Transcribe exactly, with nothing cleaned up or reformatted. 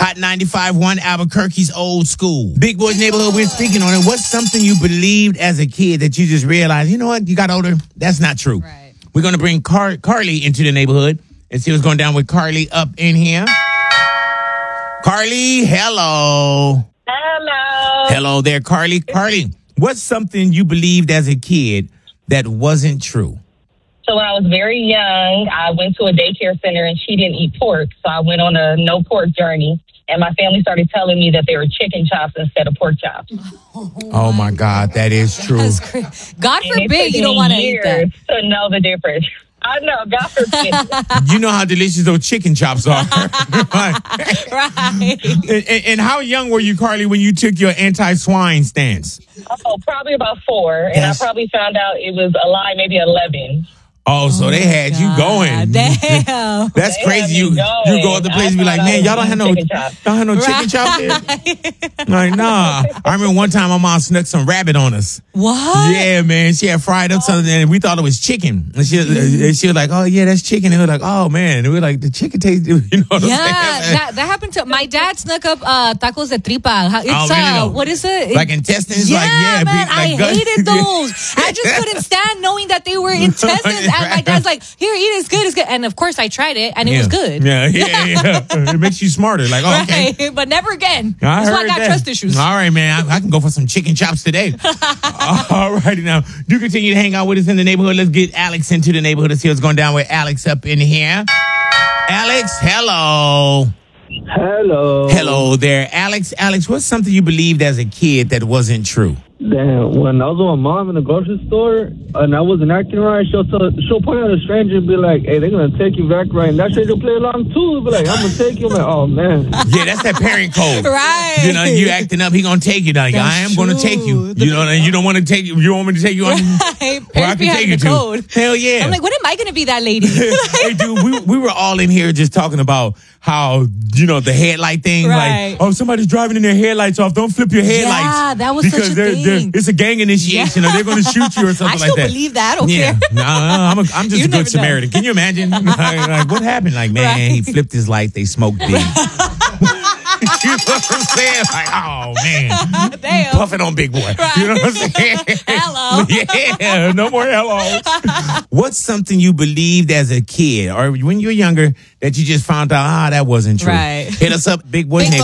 Hot ninety-five point one Albuquerque's old school. Big Boy's Neighborhood, we're speaking on it. What's something you believed as a kid that you just realized, you know what, you got older? That's not true. Right. We're going to bring Car- Carly into the neighborhood and see what's going down with Carly up in here. Carly, hello. Hello. Hello there, Carly. Carly, what's something you believed as a kid that wasn't true? So when I was very young, I went to a daycare center and she didn't eat pork. So I went on a no pork journey. And my family started telling me that they were chicken chops instead of pork chops. Oh, oh my God, that is true. That's crazy. God forbid you don't want to eat that. To know the difference. I know, God forbid. You know how delicious those chicken chops are. Right. Right. And, and, and how young were you, Carly, when you took your anti-swine stance? Oh, probably about four. And Yes. I probably found out it was a lie, maybe eleven. Oh, so Oh they had God. you going. Damn. That's They crazy. had me You going. you go other place and be like, I man, y'all thought don't I have no was chicken chops. don't have no chicken chops here. Like, nah. I remember one time my mom snuck some rabbit on us. What? Yeah, man. She had fried up something and we thought it was chicken. And she, and she was like, oh, yeah, that's chicken. And we were like, oh, man. And we were like, the chicken tastes, you know what Yeah, I'm saying? that, that happened to my dad. Snuck up uh, tacos de tripa. How- It's Oh, really uh, though? what is it? Like intestines? Yeah, like, yeah, man, big- like I gut- hated those. I just couldn't stand knowing that they were intestines. And my dad's like, "Here, eat it. It's good. It's good." And of course, I tried it, and it yeah. was good. Yeah, yeah, yeah. It makes you smarter. Like, oh, okay. Right, but never again. I That's why I heard got that. trust issues. All right, man. I, I can go for some chicken chops today. All righty now. Do continue to hang out with us in the neighborhood. Let's get Alex into the neighborhood to see what's going down with Alex up in here. Alex, hello. Hello. Hello there. Alex, Alex, what's something you believed as a kid that wasn't true? Damn, when I was with my mom in the grocery store and I wasn't acting right, she'll, tell, she'll point out a stranger and be like, hey, they're going to take you back right. And that stranger will play along too. Be like, I'm going to take you. I'm like, oh, man. Yeah, that's that parent code. Right. You know, you acting up, he gonna take you. Like, That's I am gonna take you. true. You know, and you don't want to take you. You want me to take you on Right. where I Parents be can take having you the to. code. Hell yeah. I'm like, when am I going to be that lady? Hey, dude, we, we were all in here just talking about how, you know, the headlight thing. Right. Like, oh, somebody's driving in their headlights off. Don't flip your headlights. Yeah, that was because such a they're, they're, thing. it's a gang initiation or they're going to shoot you or something I like still that. believe that. I don't Yeah, care. no, I'm, a, I'm just You a never good know. Samaritan. Can you imagine? like, like, what happened? Like, man, Right. he flipped his light. They smoked big. You know what I'm saying? Like, oh, man. Damn. Puffing on Big Boy. You know what I'm saying? Hello. Yeah, no more hellos. What's something you believed as a kid or when you were younger that you just found out, ah, that wasn't true? Right. Hit us up, Big Boy Big Neighborhood.